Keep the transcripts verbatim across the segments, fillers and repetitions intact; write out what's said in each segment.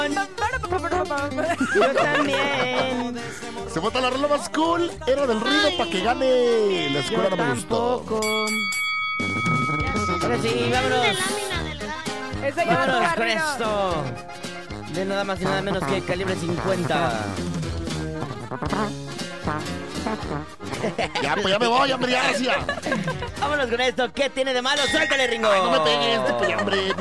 Yo también. Se vota la rola más cool. Era del Rino para que gane. La escuela Yo no me gustó. tampoco. Ahora sí, vámonos. Ese ya Vámonos va, con Rino. esto. De nada más y nada menos que Calibre cincuenta. Ya, pues ya me voy, hombre, ya, ya. Vámonos con esto. ¿Qué tiene de malo? ¡Suéltale, Ringo! Ay, no me pegues, pues, hombre.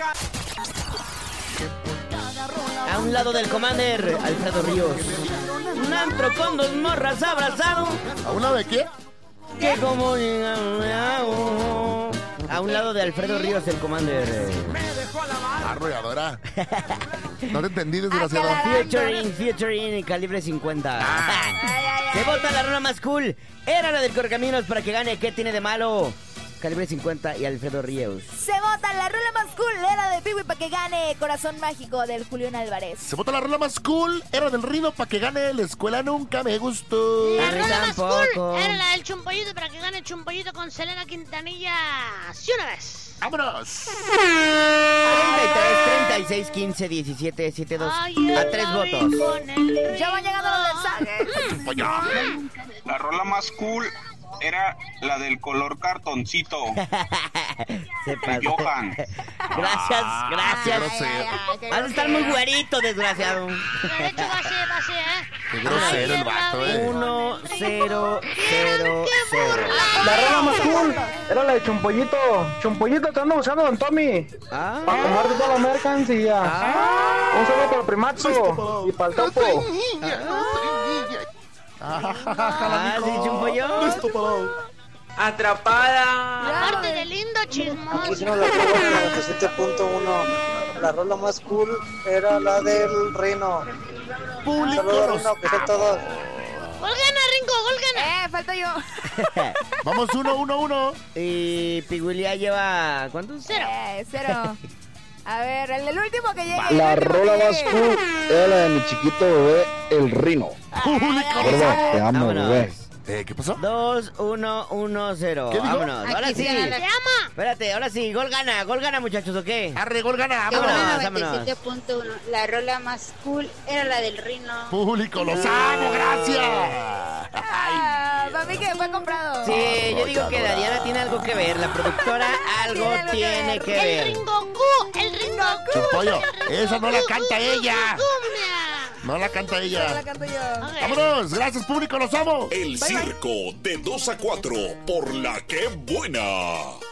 A un lado del Commander, Alfredo Ríos. Un antro con dos morras abrazado. ¿A un lado de qué? Que como... A un lado de Alfredo Ríos, el Commander. Arrolladora. No te entendí, desgraciado. Featuring, featuring, Calibre cincuenta. Se vota la rola más cool. Era la del Correcaminos para que gane. ¿Qué tiene de malo? Calibre cincuenta y Alfredo Ríos. Se vota la rola más cool. Era de Piwi para que gane Corazón Mágico del Julián Álvarez. Se vota la rola más cool. Era del Rino para que gane. La escuela nunca me gustó. La A mí rola más tampoco. cool era la del Chumpollito para que gane Chumpollito con Selena Quintanilla. Sí, una vez. ¡Vámonos! treinta y tres, treinta y seis, quince, diecisiete, setenta y dos. Ay, A tres otra vez votos. con el Ya van llegando los mensajes. Pues ya. La rola más cool era la del color cartoncito. Se pasó. Johan. Gracias, gracias. grosero. Has de estar muy güerito, desgraciado. De hecho, va a ser, va a ser, ¿eh? Qué grosero el vato, eh. Uno, cero, cero, cero. La rola más cool era la de Chumpollito. Chumpollito, te ando buscando, don Tommy. Ah. Para comprarte toda la mercancía. Ah. Un saludo para el Primazo y para el Topo. Ah, sí, Chumpollón. Listo, parado. Atrapada. Aparte de lindo, chismoso. Aquí hicieron la prueba noventa y siete punto uno. La rola más cool era la del Rino. Público. Saludos, Rino, que son todos. Gol gana, Ringo, gol gana. Eh, falta yo. Vamos, uno, uno, uno. Y Piguilia lleva... ¿cuántos? Cero. Eh, cero. A ver, el, el último que llegue. el La último rola que más llegue. cool era la de mi chiquito bebé, el Rino. Público. Gordo, te amo, Vámonos. bebé. Eh, ¿qué pasó? Dos, uno, uno, cero. ¿Qué dijo? Vámonos. Ahora sí. Te ama. Espérate, ahora sí. Gol gana, gol gana, muchachos, ¿o qué? Arre, gol gana. Vámonos, Vámonos. vámonos. punto uno. La rola más cool era la del Rino. Público, los amo, gracias. Ah, para mí que fue comprado. Sí, yo digo que la Diana tiene algo que ver. La productora algo Tiene algo que tiene ver. que El ver. Ringoku, el Ringoku. Chumpollo, esa no la Gu, canta gu, ella. gu, cumbia. No la canta Pero la ella. canto yo. Ok. Vámonos, gracias, público, los amo. El circo de dos a cuatro por la que buena.